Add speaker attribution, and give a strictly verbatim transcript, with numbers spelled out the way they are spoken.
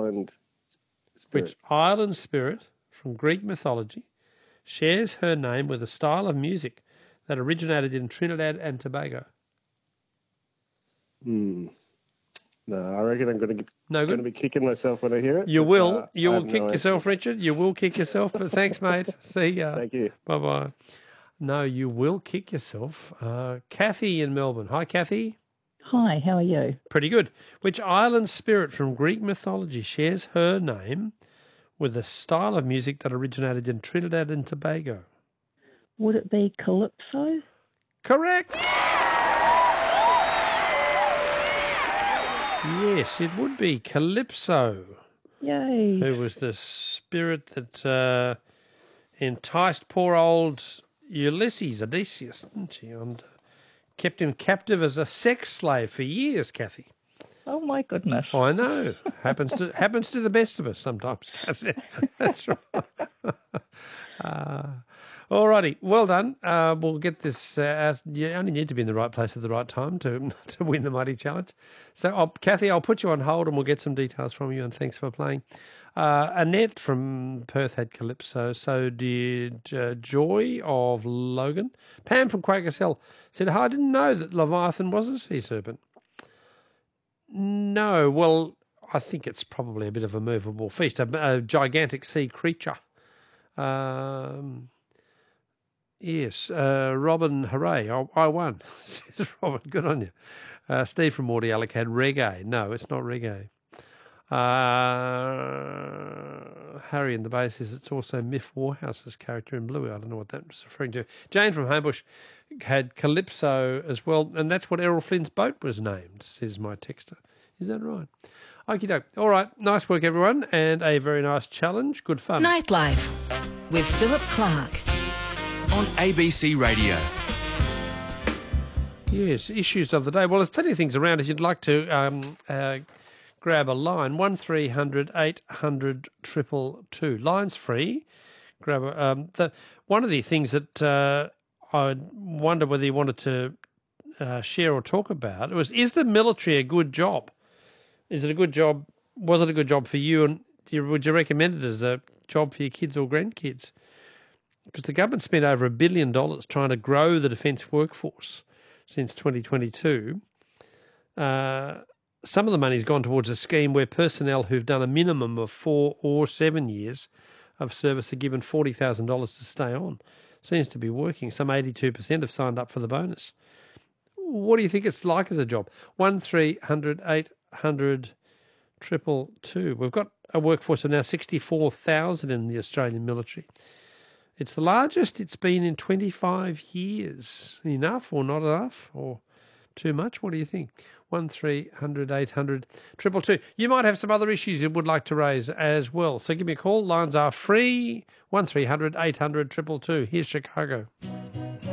Speaker 1: island spirit?
Speaker 2: Which island spirit from Greek mythology shares her name with a style of music that originated in Trinidad and Tobago?
Speaker 1: Hmm. No, I reckon I'm going to,
Speaker 2: no
Speaker 1: going to be kicking myself when I hear it.
Speaker 2: You
Speaker 1: but,
Speaker 2: will.
Speaker 1: Uh,
Speaker 2: you
Speaker 1: I
Speaker 2: will
Speaker 1: have
Speaker 2: kick
Speaker 1: no
Speaker 2: yourself,
Speaker 1: answer.
Speaker 2: Richard. You will kick yourself. But thanks, mate. See ya.
Speaker 1: Thank you.
Speaker 2: Bye-bye. No, you will kick yourself. Uh, Kathy in Melbourne. Hi, Kathy.
Speaker 3: Hi, how are you?
Speaker 2: Pretty good. Which island spirit from Greek mythology shares her name with a style of music that originated in Trinidad and Tobago?
Speaker 3: Would it be Calypso?
Speaker 2: Correct. Yes, it would be Calypso.
Speaker 3: Yay.
Speaker 2: Who was the spirit that uh, enticed poor old Ulysses, Odysseus, didn't she? And uh, kept him captive as a sex slave for years, Kathy.
Speaker 3: Oh, my goodness.
Speaker 2: I know. happens to happens to the best of us sometimes, Kathy. That's right. uh, all righty. Well done. Uh, we'll get this. Uh, as, you only need to be in the right place at the right time to to win the Mighty Challenge. So, I'll, Kathy, I'll put you on hold and we'll get some details from you, and thanks for playing. Uh, Annette from Perth had Calypso. So did uh, Joy of Logan. Pam from Quakers Hill said, I didn't know that Leviathan was a sea serpent. No, well, I think it's probably a bit of a movable feast, a, a gigantic sea creature. Um, yes, uh, Robin, hooray, I, I won. Says Robin, good on you. Uh, Steve from Morty Alec had reggae. No, it's not reggae. Uh, Harry in the Bay says it's also Miff Warhouse's character in Bluey. I don't know what that was referring to. Jane from Homebush had Calypso as well, and that's what Errol Flynn's boat was named, says my texter. Is that right? Okie doke. All right, nice work, everyone, and a very nice challenge. Good fun.
Speaker 4: Nightlife with Philip Clark
Speaker 5: on A B C Radio.
Speaker 2: Yes, issues of the day. Well, there's plenty of things around if you'd like to um, uh, grab a line. one three hundred eight hundred two two two. Line's free. Grab a, um, the, one of the things that uh, I wonder whether you wanted to uh, share or talk about was, is the military a good job? Is it a good job? Was it a good job for you? And do you, would you recommend it as a job for your kids or grandkids? Because the government spent over a billion dollars trying to grow the defence workforce since twenty twenty-two. Uh, some of the money's gone towards a scheme where personnel who've done a minimum of four or seven years of service are given forty thousand dollars to stay on. Seems to be working. Some eighty-two percent have signed up for the bonus. What do you think it's like as a job? one three hundred eight hundred two two two. We've got a workforce of now sixty-four thousand in the Australian military. It's the largest it's been in twenty-five years. Enough or not enough or too much? What do you think? one three hundred eight hundred two two two. You might have some other issues you would like to raise as well. So give me a call. Lines are free. one three hundred eight hundred two two two. Here's Chicago.